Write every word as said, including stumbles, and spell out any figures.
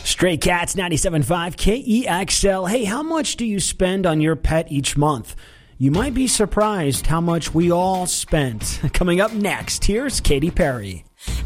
Stray Cats, ninety-seven point five K E X L. Hey, how much do you spend on your pet each month? You might be surprised how much we all spent. Coming up next, here's Katy Perry.